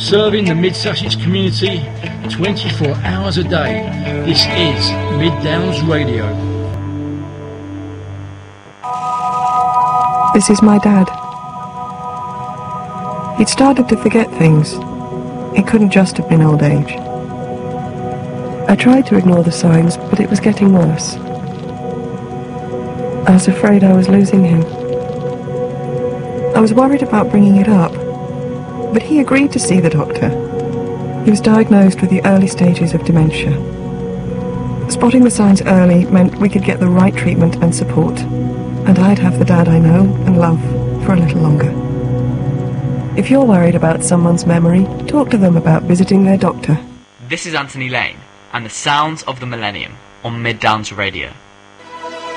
serving the Mid-Sussex community 24 hours a day. This is Mid Downs Radio. This is my dad. He'd started to forget things. It couldn't just have been old age. I tried to ignore the signs, but it was getting worse. I was afraid I was losing him. I was worried about bringing it up, but he agreed to see the doctor. He was diagnosed with the early stages of dementia. Spotting the signs early meant we could get the right treatment and support, and I'd have the dad I know and love for a little longer. If you're worried about someone's memory, talk to them about visiting their doctor. This is Anthony Lane and the sounds of the millennium on Mid Downs Radio.